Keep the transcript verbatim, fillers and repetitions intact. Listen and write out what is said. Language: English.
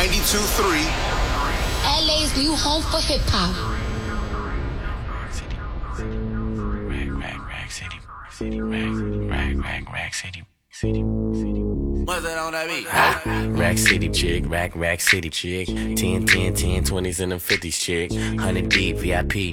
ninety-two point three. L A's new home for hip hop. Rag, rag, rag city. City, rag, rag, rag, rag city. City, city. What's that on that beat? Ah, Rack City chick, rack, rack city chick. ten, ten, ten, twenties and them fifties chick. one hundred deep, V I P,